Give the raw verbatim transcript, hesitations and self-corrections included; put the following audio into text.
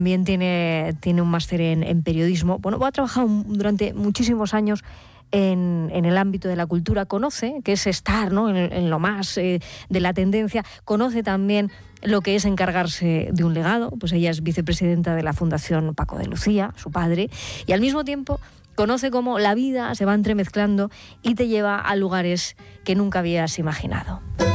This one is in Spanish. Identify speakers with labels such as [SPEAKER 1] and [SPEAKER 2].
[SPEAKER 1] También tiene, tiene un máster en, en periodismo. Bueno, ha trabajado durante muchísimos años en, en el ámbito de la cultura. Conoce que es estar, ¿no?, en, en lo más eh, de la tendencia. Conoce también lo que es encargarse de un legado. Pues ella es vicepresidenta de la Fundación Paco de Lucía, su padre, y al mismo tiempo conoce cómo la vida se va entremezclando y te lleva a lugares que nunca habías imaginado.